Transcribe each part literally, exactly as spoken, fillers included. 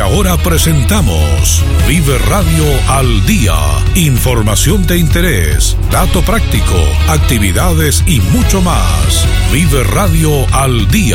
ahora presentamos Vive Radio al Día. Información de interés, dato práctico, actividades y mucho más. Vive Radio al Día.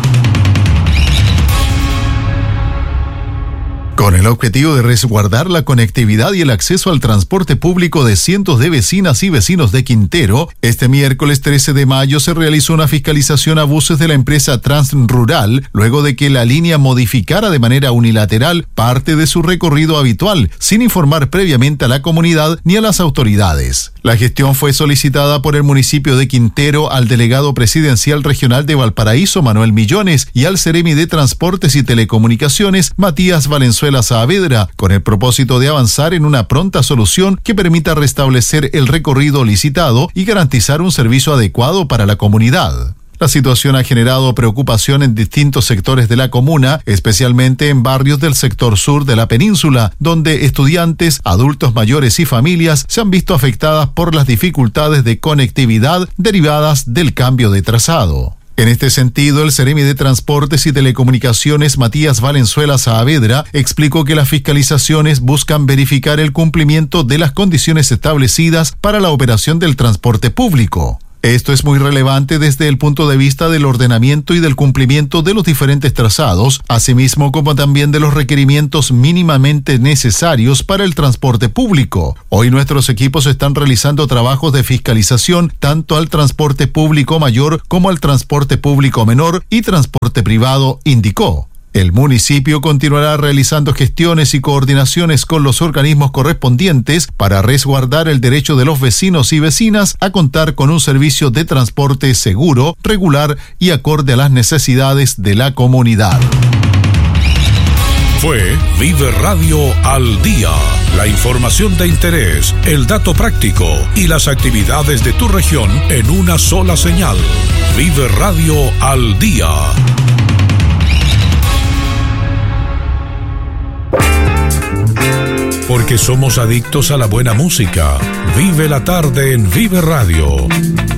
Con el objetivo de resguardar la conectividad y el acceso al transporte público de cientos de vecinas y vecinos de Quintero, este miércoles trece de mayo se realizó una fiscalización a buses de la empresa Transrural, luego de que la línea modificara de manera unilateral parte de su recorrido habitual, sin informar previamente a la comunidad ni a las autoridades. La gestión fue solicitada por el municipio de Quintero al delegado presidencial regional de Valparaíso, Manuel Millones, y al Seremi de Transportes y Telecomunicaciones, Matías Valenzuela Saavedra, con el propósito de avanzar en una pronta solución que permita restablecer el recorrido licitado y garantizar un servicio adecuado para la comunidad. La situación ha generado preocupación en distintos sectores de la comuna, especialmente en barrios del sector sur de la península, donde estudiantes, adultos mayores y familias se han visto afectadas por las dificultades de conectividad derivadas del cambio de trazado. En este sentido, el Seremi de Transportes y Telecomunicaciones, Matías Valenzuela Saavedra, explicó que las fiscalizaciones buscan verificar el cumplimiento de las condiciones establecidas para la operación del transporte público. Esto es muy relevante desde el punto de vista del ordenamiento y del cumplimiento de los diferentes trazados, asimismo como también de los requerimientos mínimamente necesarios para el transporte público. Hoy nuestros equipos están realizando trabajos de fiscalización tanto al transporte público mayor como al transporte público menor y transporte privado, indicó. El municipio continuará realizando gestiones y coordinaciones con los organismos correspondientes para resguardar el derecho de los vecinos y vecinas a contar con un servicio de transporte seguro, regular y acorde a las necesidades de la comunidad. Fue Vive Radio al Día. La información de interés, el dato práctico y las actividades de tu región en una sola señal. Vive Radio al Día. Porque somos adictos a la buena música. Vive la tarde en Vive Radio.